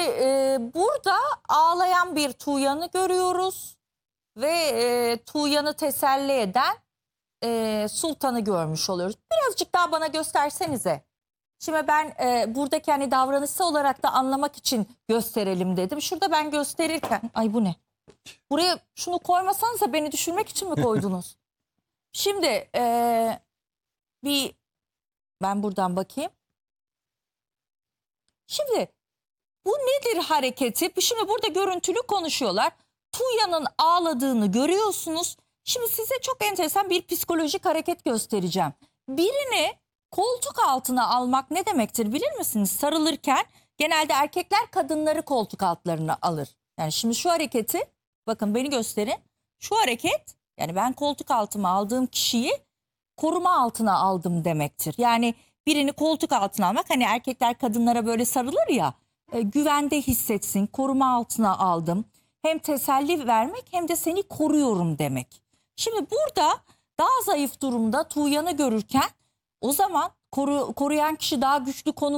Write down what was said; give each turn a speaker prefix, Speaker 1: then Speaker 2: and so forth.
Speaker 1: burada ağlayan bir Tuğyan'ı görüyoruz ve Tuğyan'ı teselli eden Sultan'ı görmüş oluyoruz. Birazcık daha bana göstersenize. Şimdi ben buradaki hani davranışı olarak da anlamak için gösterelim dedim. Şurada ben gösterirken, ay bu ne? Buraya şunu koymasanıza, beni düşürmek için mi koydunuz? Şimdi ben buradan bakayım. Şimdi bu nedir hareketi? Şimdi burada görüntülü konuşuyorlar. Tuğyan'ın ağladığını görüyorsunuz. Şimdi size çok enteresan bir psikolojik hareket göstereceğim. Birini koltuk altına almak ne demektir bilir misiniz? Sarılırken genelde erkekler kadınları koltuk altlarına alır. Yani şimdi şu hareketi, bakın beni gösterin. Şu hareket, yani ben koltuk altıma aldığım kişiyi koruma altına aldım demektir. Yani birini koltuk altına almak, hani erkekler kadınlara böyle sarılır ya, güvende hissetsin, koruma altına aldım. Hem teselli vermek hem de seni koruyorum demek. Şimdi burada daha zayıf durumda Tuğyan'ı görürken, o zaman koruyan kişi daha güçlü konum